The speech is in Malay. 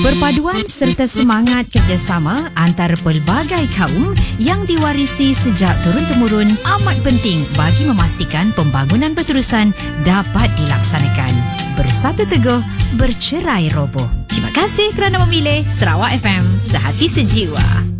Perpaduan serta semangat kerjasama antara pelbagai kaum yang diwarisi sejak turun-temurun amat penting bagi memastikan pembangunan berterusan dapat dilaksanakan. Bersatu teguh, bercerai roboh. Terima kasih kerana memilih Sarawak FM, sehati sejiwa.